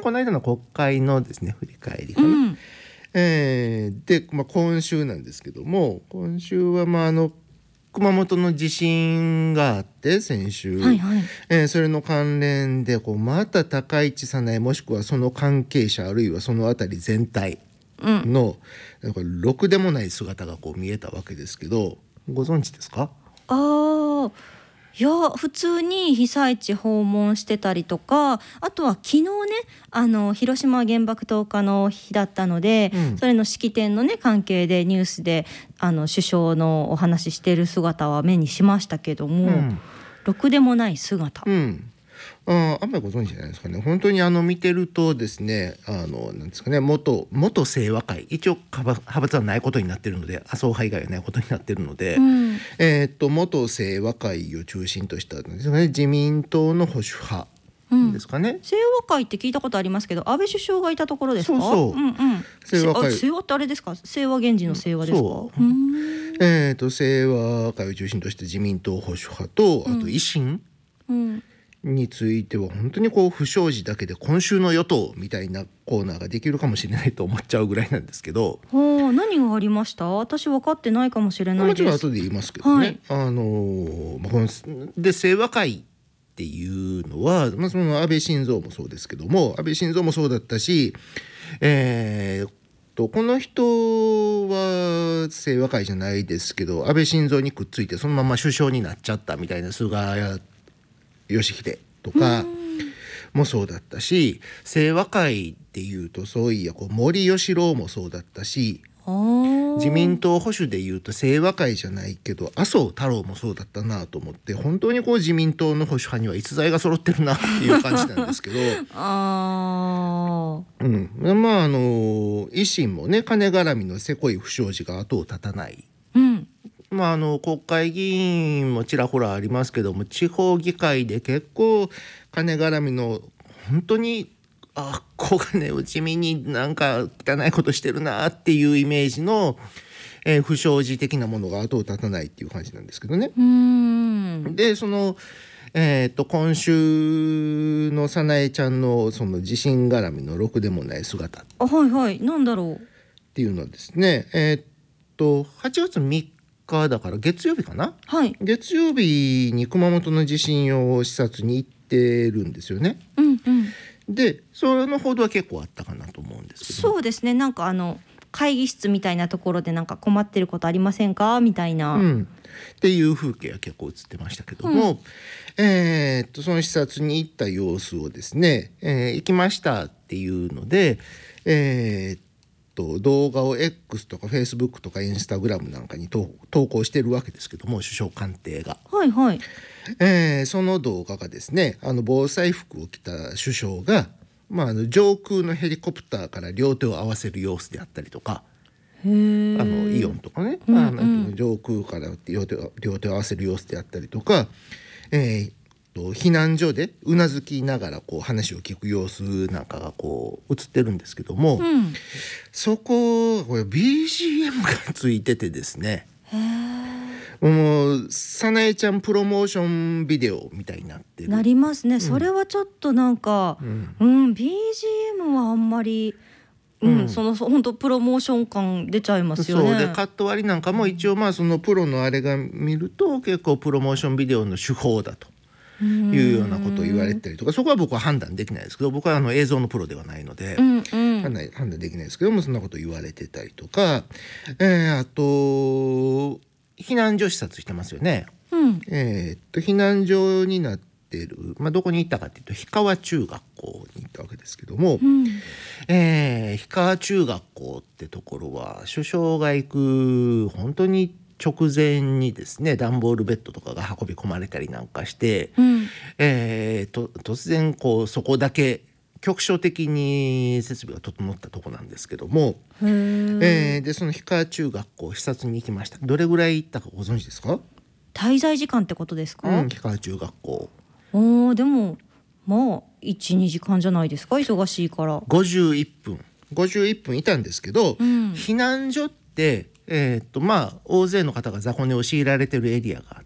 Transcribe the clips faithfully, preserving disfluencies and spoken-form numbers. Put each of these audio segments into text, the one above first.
この間の国会のですね振り返りかな、うんえー、で、まあ、今週なんですけども、今週はまああの熊本の地震があって先週、はいはいえー、それの関連でこうまた高市早苗もしくはその関係者あるいはそのあたり全体の、うん、ろくでもない姿がこう見えたわけですけど、ご存知ですか？ あいや普通に被災地訪問してたりとか、あとは昨日ねあの広島原爆投下の日だったので、うん、それの式典のね関係でニュースであの首相のお話ししている姿は目にしましたけども、うん、ろくでもない姿、 うんあ, あんまりご存知じゃないですかね。本当にあの見てるとですね、あのなんですかね、元元清和会、一応派閥はないことになっているので、麻生派以外はないことになっているので、うんえー、っと元清和会を中心としたですね、自民党の保守派ですかね、うん、 清和会って聞いたことありますけど、安倍首相がいたところですか？ そうそう、うんうん、 清和会、清和ってあれですか？清和源氏の清和ですか？そう、うんえー、っと清和会を中心として自民党保守派と、あと維新、うんうんについては本当にこう不祥事だけで今週の与党みたいなコーナーができるかもしれないと思っちゃうぐらいなんですけど、 はあ、何がありました？私分かってないかもしれないです。 もちろん後で言いますけどね、はい、あのまあ、こので清和会っていうのは、まあ、その安倍晋三もそうですけども、安倍晋三もそうだったし、えーとこの人は清和会じゃないですけど安倍晋三にくっついてそのまま首相になっちゃったみたいな菅義偉とかもそうだったし、清和会っていうとそういやこう森喜朗もそうだったし、自民党保守でいうと清和会じゃないけど麻生太郎もそうだったなと思って、本当にこう自民党の保守派には逸材が揃ってるなっていう感じなんですけどあ、うん、まああの維新もね金絡みのせこい不祥事が後を絶たない、うんまあ、あの国会議員もちらほらありますけども、地方議会で結構金絡みの本当にあ小金を地味になんか汚いことしてるなっていうイメージの、えー、不祥事的なものが後を絶たないっていう感じなんですけどね。うーんでその、えー、と今週の早苗ちゃんのその地震絡みのろくでもない姿あはいはいなんだろうっていうのはですね、えー、っとはちがつみっかだから月曜日かな、はい、月曜日に熊本の地震を視察に行ってるんですよね、うんうん、でその報道は結構あったかなと思うんですけど、 そうですね、なんかあの会議室みたいなところでなんか困ってることありませんかみたいな、 うん、っていう風景は結構映ってましたけども、うんえー、っとその視察に行った様子をですね、えー、行きましたっていうので、えーと動画を X とか Facebook とか Instagram なんかに投稿してるわけですけども、首相官邸が、はいはいえー、その動画がですね、あの防災服を着た首相が、まあ、あの上空のヘリコプターから両手を合わせる様子であったりとか、へーあのイオンとかね、うんうん、あの上空から両手を、両手を合わせる様子であったりとか、えー避難所でうなずきながらこう話を聞く様子なんかがこう映ってるんですけども、うん、そここれ ビージーエム がついててですね、もう早苗ちゃんプロモーションビデオみたいになってるなりますね、うん、それはちょっとなんか、うんうん、ビージーエム はあんまりうん、うん、その本当プロモーション感出ちゃいますよね。 そうでカット割りなんかも一応まあそのプロのあれが見ると結構プロモーションビデオの手法だというようなことを言われたりとか、そこは僕は判断できないですけど、僕はあの映像のプロではないので、うんうん、判断、判断できないですけども、そんなこと言われてたりとか、えー、あと避難所視察してますよね、うんえー、っと避難所になってる、まあ、どこに行ったかっていうと氷川中学校に行ったわけですけども、うんえー、氷川中学校ってところは首相が行く本当に直前にですね段ボールベッドとかが運び込まれたりなんかして、うんえー、と突然こうそこだけ局所的に設備が整ったとこなんですけども、えー、でその氷川中学校視察に行きました。どれぐらい行ったかご存知ですか？ 滞在時間ってことですか？ うん、氷川中学校おでもまあ いち,に 時間じゃないですか、忙しいから。 ごじゅういっぷんごじゅういっぷんいたんですけど、うん、避難所ってえー、っとまあ大勢の方が雑魚寝を強いられてるエリアがあっ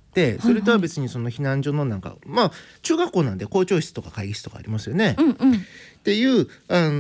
て、それとは別にその避難所のなんか、まあ中学校なんで校長室とか会議室とかありますよね。 うんうん、 っていうあ